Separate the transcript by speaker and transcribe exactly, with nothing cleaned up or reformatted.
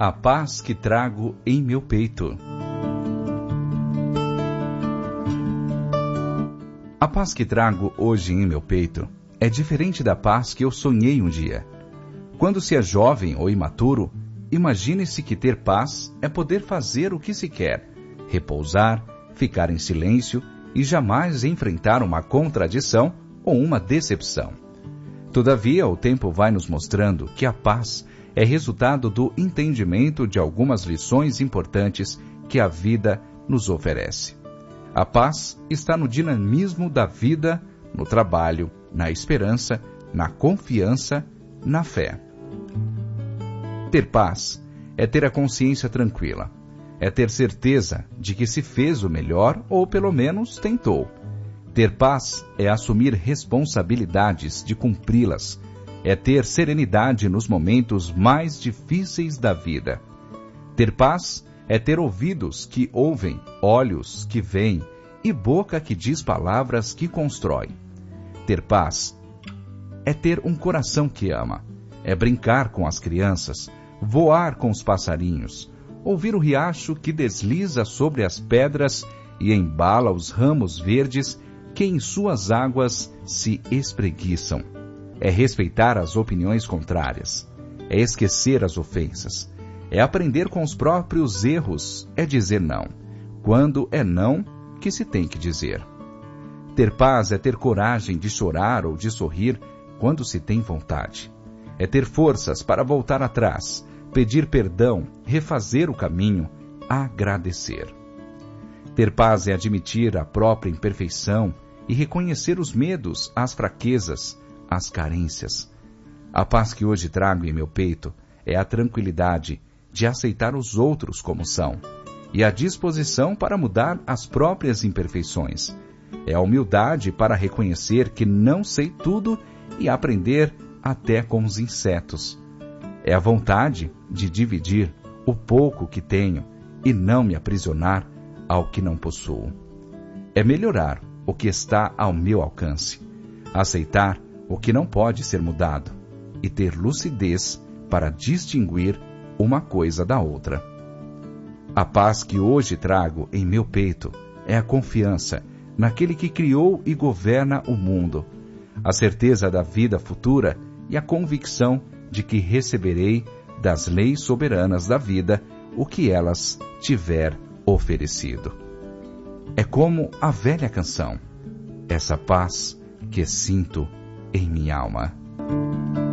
Speaker 1: A paz que trago em meu peito. A paz que trago hoje em meu peito é diferente da paz que eu sonhei um dia. Quando se é jovem ou imaturo, imagine-se que ter paz é poder fazer o que se quer, repousar, ficar em silêncio e jamais enfrentar uma contradição ou uma decepção. Todavia, o tempo vai nos mostrando que a paz é resultado do entendimento de algumas lições importantes que a vida nos oferece. A paz está no dinamismo da vida, no trabalho, na esperança, na confiança, na fé. Ter paz é ter a consciência tranquila, é ter certeza de que se fez o melhor ou pelo menos tentou. Ter paz é assumir responsabilidades de cumpri-las, é ter serenidade nos momentos mais difíceis da vida. Ter paz é ter ouvidos que ouvem, olhos que veem e boca que diz palavras que constrói. Ter paz é ter um coração que ama, é brincar com as crianças, voar com os passarinhos, ouvir o riacho que desliza sobre as pedras e embala os ramos verdes que em suas águas se espreguiçam. É respeitar as opiniões contrárias, é esquecer as ofensas, é aprender com os próprios erros, é dizer não, quando é não que se tem que dizer. Ter paz é ter coragem de chorar ou de sorrir quando se tem vontade. É ter forças para voltar atrás, pedir perdão, refazer o caminho, agradecer. Ter paz é admitir a própria imperfeição e reconhecer os medos, as fraquezas, as carências. A paz que hoje trago em meu peito é a tranquilidade de aceitar os outros como são e a disposição para mudar as próprias imperfeições. É a humildade para reconhecer que não sei tudo e aprender até com os insetos. É a vontade de dividir o pouco que tenho e não me aprisionar ao que não possuo. É melhorar o que está ao meu alcance, aceitar o que não pode ser mudado e ter lucidez para distinguir uma coisa da outra. A paz que hoje trago em meu peito é a confiança naquele que criou e governa o mundo, a certeza da vida futura e a convicção de que receberei das leis soberanas da vida o que elas tiver oferecido. É como a velha canção, essa paz que sinto em minha alma.